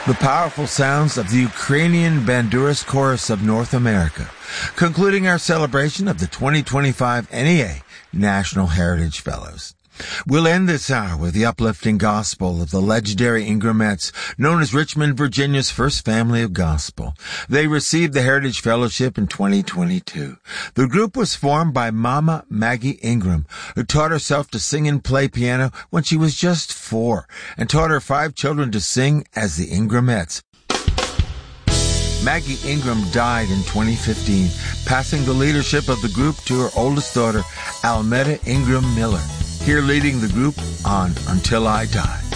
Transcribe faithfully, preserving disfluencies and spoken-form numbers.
The powerful sounds of the Ukrainian Banduras Chorus of North America, concluding our celebration of the twenty twenty-five N E A National Heritage Fellows. We'll end this hour with the uplifting gospel of the legendary Ingramettes, known as Richmond, Virginia's first family of gospel. They received the Heritage Fellowship in twenty twenty-two. The group was formed by Mama Maggie Ingram, who taught herself to sing and play piano when she was just four, and taught her five children to sing as the Ingramettes. Maggie Ingram died in twenty fifteen, passing the leadership of the group to her oldest daughter, Almeda Ingram Miller, here leading the group on Until I Die.